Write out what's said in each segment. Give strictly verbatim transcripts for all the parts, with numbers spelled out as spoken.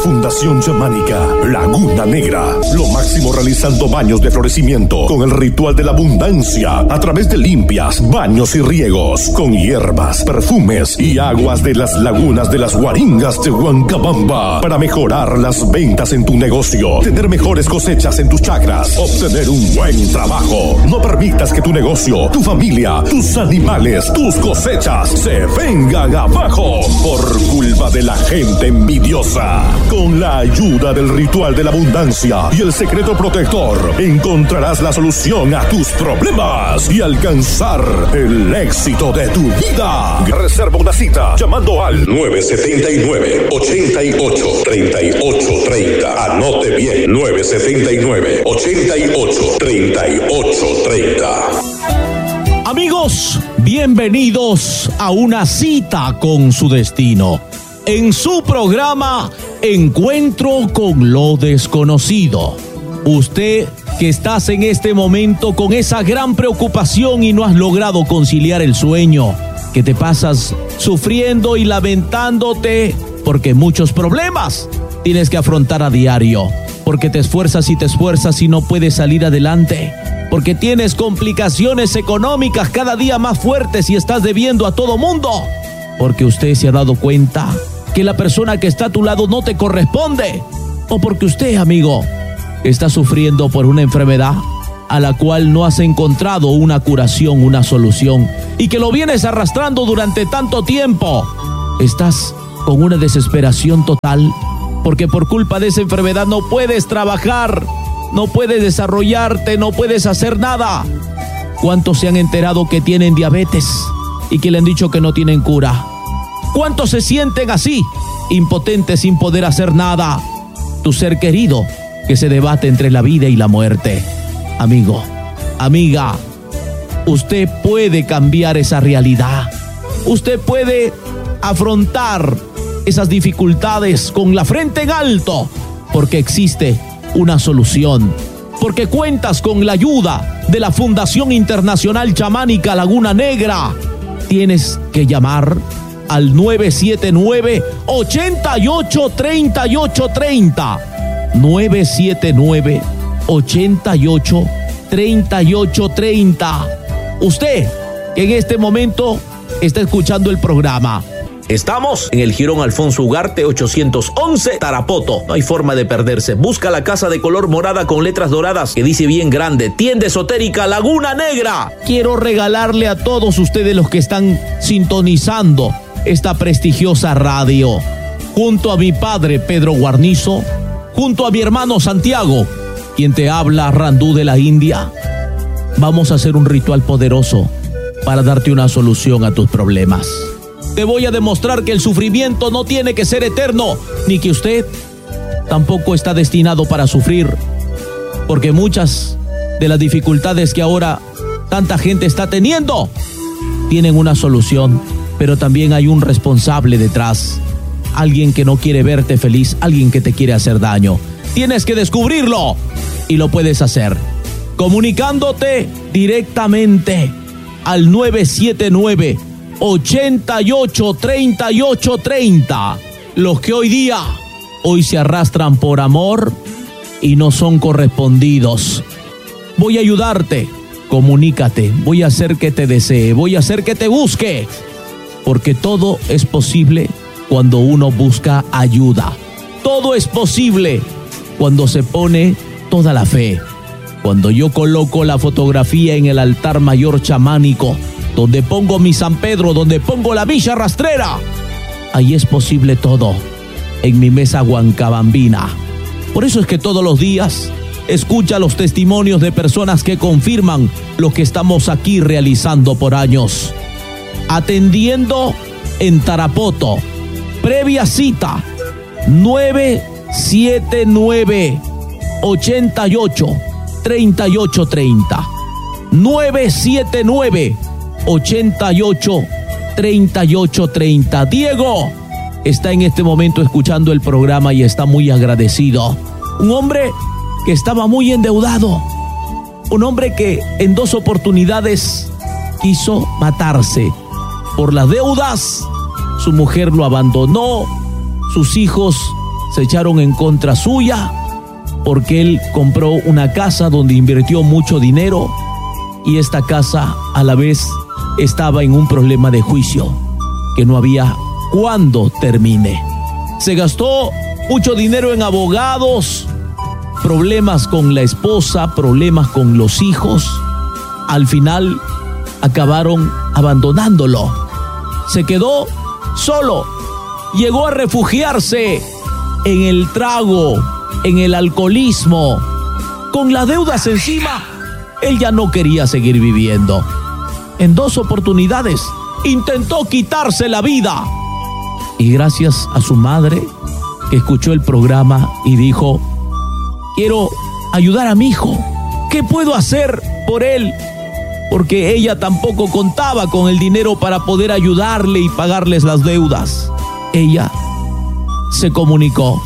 Fundación Chamánica Laguna Negra. Lo máximo realizando baños de florecimiento con el ritual de la abundancia a través de limpias, baños y riegos con hierbas, perfumes y aguas de las lagunas de las Guaringas de Huancabamba para mejorar las ventas en tu negocio, tener mejores cosechas en tus chacras, obtener un buen trabajo. No permitas que tu negocio, tu familia, tus animales, tus cosechas se vengan abajo por culpa de la gente envidiosa. Con la ayuda del ritual de la abundancia y el secreto protector, encontrarás la solución a tus problemas y alcanzar el éxito de tu vida. Reserva una cita llamando al nueve siete nueve, ocho ocho, tres ocho tres cero. Anote bien, nueve siete nueve, ocho ocho, tres ocho tres cero. Amigos, bienvenidos a una cita con su destino. En su programa Encuentro con lo Desconocido. Usted que estás en este momento con esa gran preocupación y no has logrado conciliar el sueño, que te pasas sufriendo y lamentándote porque muchos problemas tienes que afrontar a diario, porque te esfuerzas y te esfuerzas y no puedes salir adelante, porque tienes complicaciones económicas cada día más fuertes y estás debiendo a todo mundo, porque usted se ha dado cuenta que la persona que está a tu lado no te corresponde, o porque usted, amigo, está sufriendo por una enfermedad a la cual no has encontrado una curación, una solución, y que lo vienes arrastrando durante tanto tiempo. Estás con una desesperación total, porque por culpa de esa enfermedad no puedes trabajar, no puedes desarrollarte, no puedes hacer nada. ¿Cuántos se han enterado que tienen diabetes y que le han dicho que no tienen cura? ¿Cuántos se sienten así, impotentes sin poder hacer nada? Tu ser querido que se debate entre la vida y la muerte. Amigo, amiga, usted puede cambiar esa realidad. Usted puede afrontar esas dificultades con la frente en alto, porque existe una solución, porque cuentas con la ayuda de la Fundación Internacional Chamánica Laguna Negra. Tienes que llamar al nueve siete nueve, ocho ocho, tres ocho tres cero. nueve siete nueve, ocho ocho, tres ocho tres cero. Usted que en este momento está escuchando el programa. Estamos en el Jirón Alfonso Ugarte ochocientos once, Tarapoto. No hay forma de perderse. Busca la casa de color morada con letras doradas que dice bien grande: Tienda Esotérica Laguna Negra. Quiero regalarle a todos ustedes los que están sintonizando esta prestigiosa radio, junto a mi padre Pedro Guarnizo, junto a mi hermano Santiago, quien te habla, Randú de la India. Vamos a hacer un ritual poderoso para darte una solución a tus problemas. Te voy a demostrar que el sufrimiento no tiene que ser eterno, ni que usted tampoco está destinado para sufrir, porque muchas de las dificultades que ahora tanta gente está teniendo tienen una solución, pero también hay un responsable detrás, alguien que no quiere verte feliz, alguien que te quiere hacer daño. Tienes que descubrirlo y lo puedes hacer comunicándote directamente al nueve siete nueve, ocho ocho, tres ocho tres cero. Los que hoy día, hoy se arrastran por amor y no son correspondidos. Voy a ayudarte, comunícate, voy a hacer que te desee, voy a hacer que te busque, porque todo es posible cuando uno busca ayuda. Todo es posible cuando se pone toda la fe. Cuando yo coloco la fotografía en el altar mayor chamánico, donde pongo mi San Pedro, donde pongo la Villa Rastrera, ahí es posible todo, en mi mesa huancabambina. Por eso es que todos los días escucha los testimonios de personas que confirman lo que estamos aquí realizando por años. Atendiendo en Tarapoto, previa cita, nueve siete nueve, ocho ocho, tres ocho tres cero. nueve siete nueve, ocho ocho, tres ocho tres cero. Diego está en este momento escuchando el programa y está muy agradecido. Un hombre que estaba muy endeudado. Un hombre que en dos oportunidades quiso matarse. Por las deudas, su mujer lo abandonó, sus hijos se echaron en contra suya porque él compró una casa donde invirtió mucho dinero y esta casa a la vez estaba en un problema de juicio que no había cuándo termine. Se gastó mucho dinero en abogados, problemas con la esposa, problemas con los hijos. Al final acabaron abandonándolo. Se quedó solo. Llegó a refugiarse en el trago, en el alcoholismo. Con las deudas encima, él ya no quería seguir viviendo. En dos oportunidades intentó quitarse la vida. Y gracias a su madre, que escuchó el programa y dijo: quiero ayudar a mi hijo. ¿Qué puedo hacer por él? Porque ella tampoco contaba con el dinero para poder ayudarle y pagarles las deudas. Ella se comunicó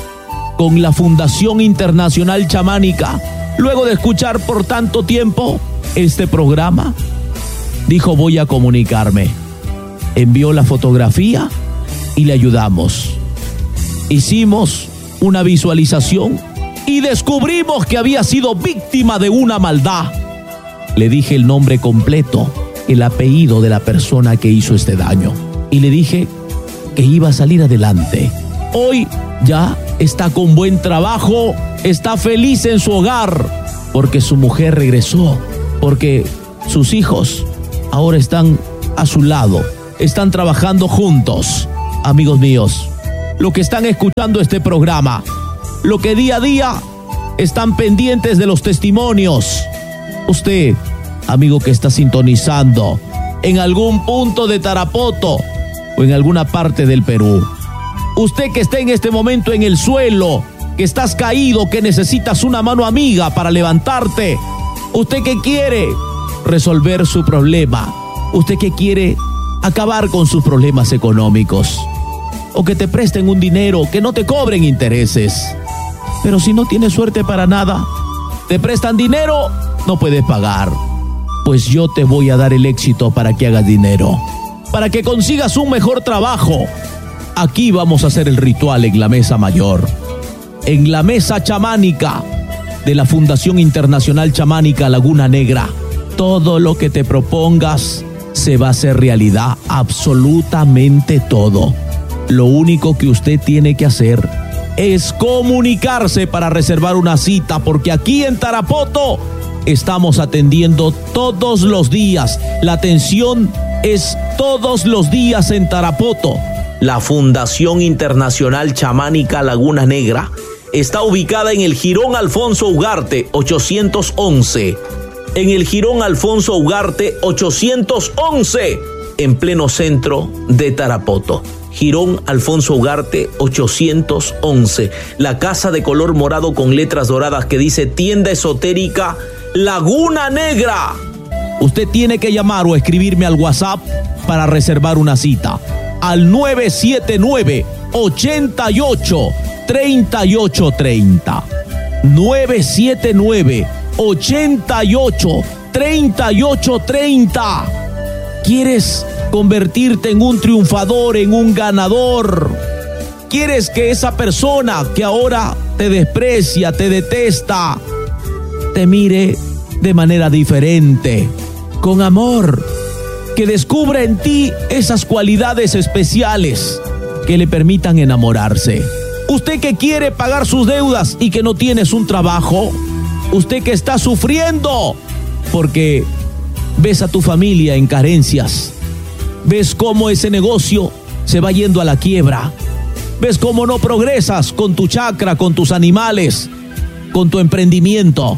con la Fundación Internacional Chamánica. Luego de escuchar por tanto tiempo este programa, dijo: voy a comunicarme. Envió la fotografía y le ayudamos. Hicimos una visualización y descubrimos que había sido víctima de una maldad. Le dije el nombre completo, el apellido de la persona que hizo este daño. Y le dije que iba a salir adelante. Hoy ya está con buen trabajo, está feliz en su hogar, porque su mujer regresó, porque sus hijos ahora están a su lado, están trabajando juntos. Amigos míos, los que están escuchando este programa, lo que día a día están pendientes de los testimonios. Usted, amigo que está sintonizando en algún punto de Tarapoto o en alguna parte del Perú. Usted que está en este momento en el suelo, que estás caído, que necesitas una mano amiga para levantarte. Usted que quiere resolver su problema. Usted que quiere acabar con sus problemas económicos. O que te presten un dinero, que no te cobren intereses. Pero si no tienes suerte para nada, te prestan dinero, no puedes pagar. Pues yo te voy a dar el éxito para que hagas dinero, para que consigas un mejor trabajo. Aquí vamos a hacer el ritual en la mesa mayor, en la mesa chamánica de la Fundación Internacional Chamánica Laguna Negra. Todo lo que te propongas se va a hacer realidad, absolutamente todo. Lo único que usted tiene que hacer es comunicarse para reservar una cita, porque aquí en Tarapoto estamos atendiendo todos los días. La atención es todos los días en Tarapoto. La Fundación Internacional Chamánica Laguna Negra está ubicada en el Jirón Alfonso Ugarte ochocientos once. En el Jirón Alfonso Ugarte ochocientos once, en pleno centro de Tarapoto. Jirón Alfonso Ugarte ochocientos once. La casa de color morado con letras doradas que dice Tienda Esotérica Laguna Negra. Usted tiene que llamar o escribirme al WhatsApp para reservar una cita al nueve siete nueve, ocho ocho, tres ocho tres cero. nueve siete nueve, ocho ocho, tres ocho tres cero. ¿Quieres convertirte en un triunfador, en un ganador? ¿Quieres que esa persona que ahora te desprecia, te detesta, te mire de manera diferente, con amor, que descubra en ti esas cualidades especiales que le permitan enamorarse? Usted que quiere pagar sus deudas y que no tienes un trabajo, usted que está sufriendo porque ves a tu familia en carencias, ves cómo ese negocio se va yendo a la quiebra, ves cómo no progresas con tu chakra, con tus animales, con tu emprendimiento.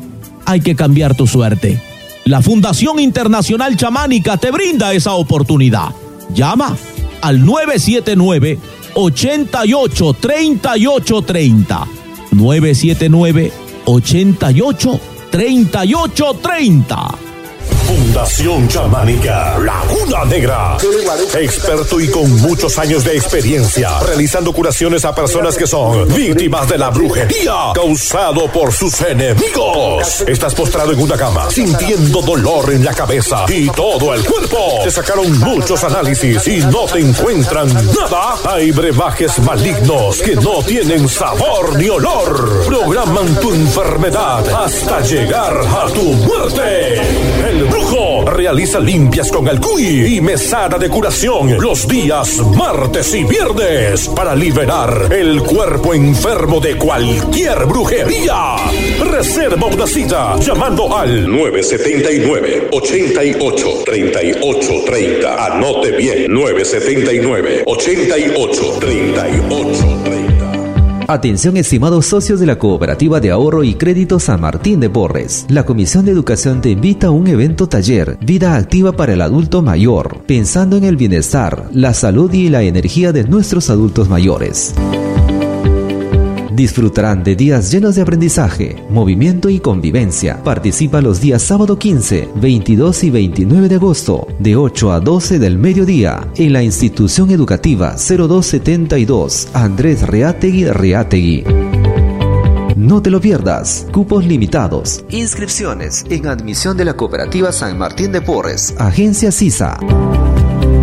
Hay que cambiar tu suerte. La Fundación Internacional Chamánica te brinda esa oportunidad. Llama al nueve siete nueve, ocho ocho, tres ocho tres cero. nueve siete nueve, ocho ocho, tres ocho tres cero. Fundación Chamánica Laguna Negra. Experto y con muchos años de experiencia realizando curaciones a personas que son víctimas de la brujería causado por sus enemigos. Estás postrado en una cama sintiendo dolor en la cabeza y todo el cuerpo. Te sacaron muchos análisis y no te encuentran nada. Hay brebajes malignos que no tienen sabor ni olor. Programan tu enfermedad hasta llegar a tu muerte. El brujo realiza limpias con el cuy y mesada de curación los días martes y viernes para liberar el cuerpo enfermo de cualquier brujería. Reserva una cita llamando al nueve siete nueve, ocho ocho, tres ocho tres cero. Anote bien, nueve siete nueve, ocho ocho, tres ocho tres cero. Atención, estimados socios de la Cooperativa de Ahorro y Crédito San Martín de Porres. La Comisión de Educación te invita a un evento taller, Vida Activa para el Adulto Mayor, pensando en el bienestar, la salud y la energía de nuestros adultos mayores. Disfrutarán de días llenos de aprendizaje, movimiento y convivencia. Participa los días sábado quince, veintidós y veintinueve de agosto, de ocho a doce del mediodía, en la institución educativa cero dos setenta y dos, Andrés Reategui Reategui. No te lo pierdas. Cupos limitados. Inscripciones en admisión de la Cooperativa San Martín de Porres, Agencia CISA.